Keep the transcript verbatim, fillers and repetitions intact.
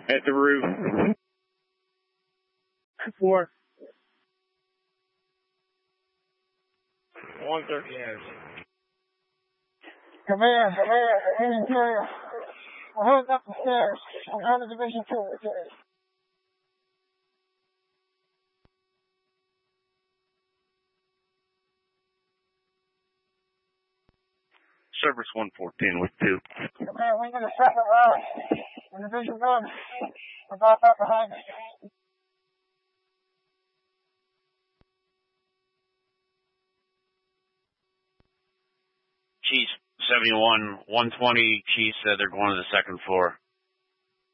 At the roof. Four. One thirty. Yes. Come here, come here, I'm in interior. We're heading up the stairs. I'm on the Division two. Okay. Service one fourteen with two. Come here, we need a second round. In Division one. We're back up behind us. Chiefs seventy-one, one twenty. Chiefs said they're going to the second floor.